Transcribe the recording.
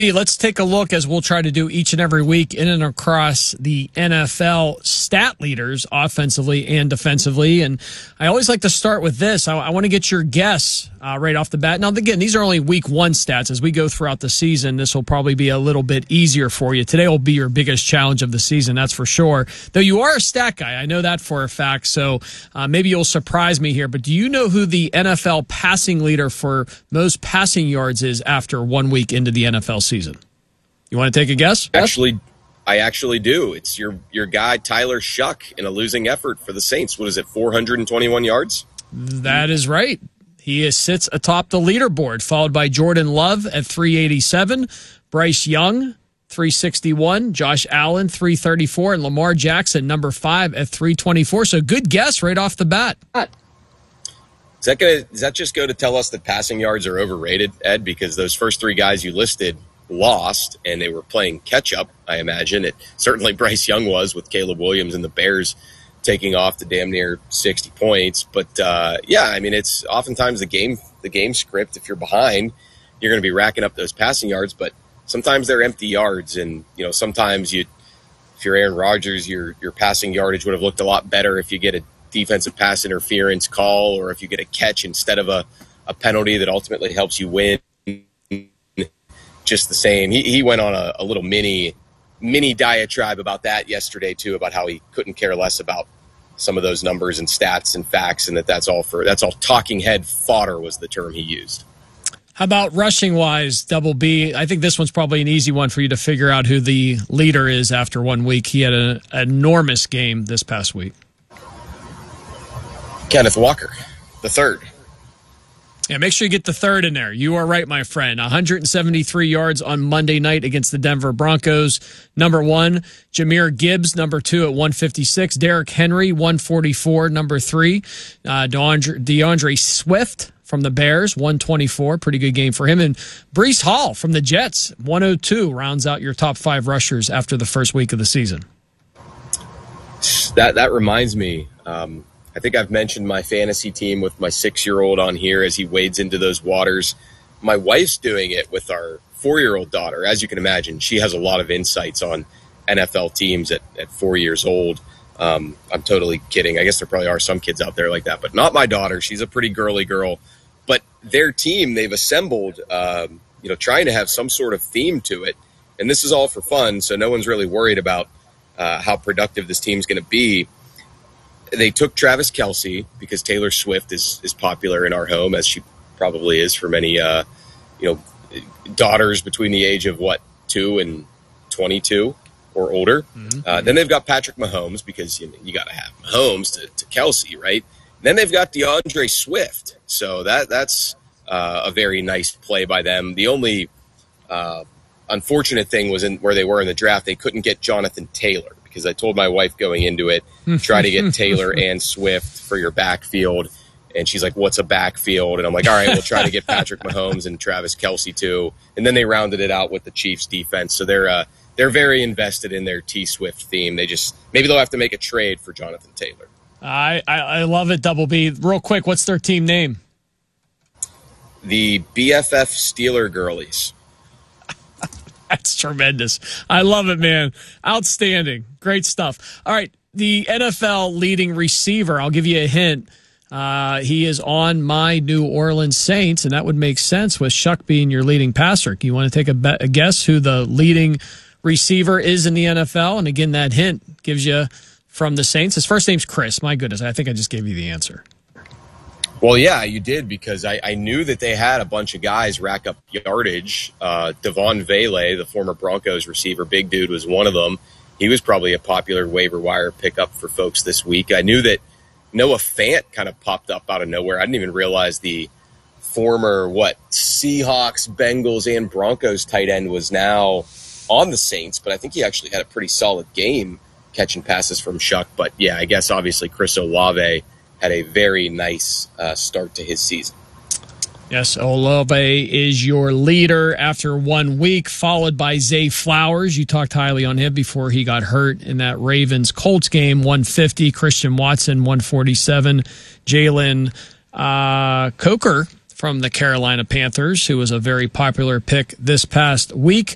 Let's take a look, as we'll try to do each and every week, in and across the NFL stat leaders, offensively and defensively. And I always like to start with this. I want to get your guess right off the bat. Now, again, these are only week one stats. As we go throughout the season, this will probably be a little bit easier for you. Today will be your biggest challenge of the season, that's for sure. Though you are a stat guy, I know that for a fact. So maybe you'll surprise me here. But do you know who the NFL passing leader for most passing yards is after 1 week into the NFL season? You want to take a guess? I actually do. It's your guy, Tyler Shuck, in a losing effort for the Saints. What is it, 421 yards? That is right. He sits atop the leaderboard, followed by Jordan Love at 387, Bryce Young, 361, Josh Allen, 334, and Lamar Jackson, number 5 at 324. So good guess right off the bat. Does that just go to tell us that passing yards are overrated, Ed? Because those first three guys you listed lost, and they were playing catch-up, I imagine. It certainly Bryce Young was, with Caleb Williams and the Bears taking off to damn near 60 points. But, yeah, I mean, it's oftentimes the game script. If you're behind, you're going to be racking up those passing yards. But sometimes they're empty yards, and, you know, sometimes if you're Aaron Rodgers, your passing yardage would have looked a lot better if you get a defensive pass interference call, or if you get a catch instead of a penalty that ultimately helps you win. Just the same. He went on a little mini diatribe about that yesterday too, about how he couldn't care less about some of those numbers and stats and facts, and that's all talking head fodder was the term he used. How about rushing wise, Double B? I think this one's probably an easy one for you to figure out who the leader is after 1 week. He had an enormous game this past week. Kenneth Walker, the third. Yeah, make sure you get the third in there. You are right, my friend. 173 yards on Monday night against the Denver Broncos. Number 1, Jahmyr Gibbs. Number 2 at 156. Derrick Henry, 144. Number 3, DeAndre Swift from the Bears, 124. Pretty good game for him. And Breece Hall from the Jets, 102, rounds out your top 5 rushers after the first week of the season. That reminds me, I think I've mentioned my fantasy team with my 6-year-old on here as he wades into those waters. My wife's doing it with our 4-year-old daughter. As you can imagine, she has a lot of insights on NFL teams at 4 years old. I'm totally kidding. I guess there probably are some kids out there like that, but not my daughter. She's a pretty girly girl. But their team, they've assembled, trying to have some sort of theme to it. And this is all for fun, so no one's really worried about how productive this team's going to be. They took Travis Kelce because Taylor Swift is popular in our home, as she probably is for many, daughters between the age of 2 and 22 or older. Mm-hmm. Then they've got Patrick Mahomes because you got to have Mahomes to Kelce, right? Then they've got DeAndre Swift, so that's a very nice play by them. The only unfortunate thing was in where they were in the draft; they couldn't get Jonathan Taylor. Because I told my wife going into it, try to get Taylor and Swift for your backfield. And she's like, what's a backfield? And I'm like, all right, we'll try to get Patrick Mahomes and Travis Kelce too. And then they rounded it out with the Chiefs defense. So they're very invested in their T-Swift theme. Maybe they'll have to make a trade for Jonathan Taylor. I love it, Double B. Real quick, what's their team name? The BFF Steeler Girlies. That's tremendous. I love it, man. Outstanding. Great stuff. All right, the NFL leading receiver, I'll give you a hint. He is on my New Orleans Saints, and that would make sense with Shuck being your leading passer. You want to take a guess who the leading receiver is in the NFL? And again, that hint gives you from the Saints. His first name's Chris. My goodness, I think I just gave you the answer. Well, yeah, you did, because I knew that they had a bunch of guys rack up yardage. Devon Vele, the former Broncos receiver, big dude, was one of them. He was probably a popular waiver wire pickup for folks this week. I knew that Noah Fant kind of popped up out of nowhere. I didn't even realize the former, Seahawks, Bengals, and Broncos tight end was now on the Saints, but I think he actually had a pretty solid game catching passes from Shuck. But, yeah, I guess obviously Chris Olave had a very nice start to his season. Yes, Olave is your leader after 1 week, followed by Zay Flowers. You talked highly on him before he got hurt in that Ravens-Colts game, 150. Christian Watson, 147. Jalen Coker from the Carolina Panthers, who was a very popular pick this past week,